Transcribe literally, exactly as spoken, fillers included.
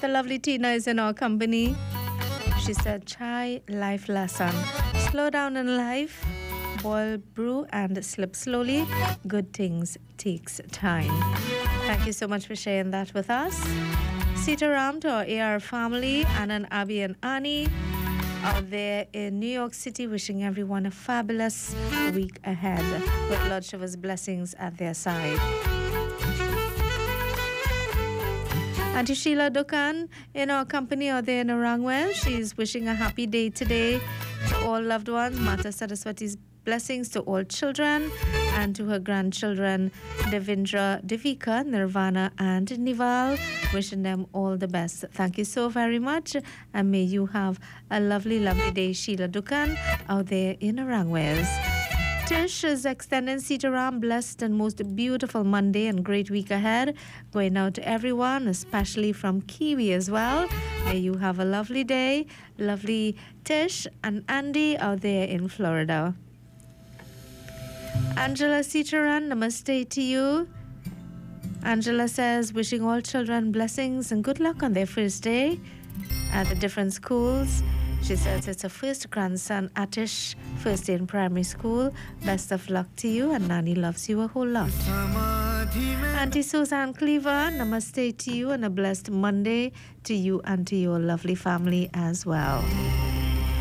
The lovely Tina is in our company. She said, chai life lesson. Slow down in life, boil, brew, and slip slowly. Good things takes time. Thank you so much for sharing that with us. Sitaram to our A R family, Anand, Abhi, and Ani out there in New York City, wishing everyone a fabulous week ahead with Lord Shiva's blessings at their side. Auntie Sheila Dukan in our company out there in Orangwell. She's wishing a happy day today to all loved ones. Mata Saraswati's blessings to all children and to her grandchildren, Devindra, Devika, Nirvana, and Nival. Wishing them all the best. Thank you so very much. And may you have a lovely, lovely day, Sheila Dukan, out there in Orangwells. Tish is extending Sitaram blessed and most beautiful Monday and great week ahead. Going out to everyone, especially from Kiwi as well. May you have a lovely day. Lovely Tish and Andy out there in Florida. Angela Sitaran, namaste to you. Angela says, wishing all children blessings and good luck on their first day at the different schools. She says it's her first grandson, Atish, first day in primary school. Best of luck to you, and Nani loves you a whole lot. Auntie Suzanne Cleaver, namaste to you, and a blessed Monday to you and to your lovely family as well.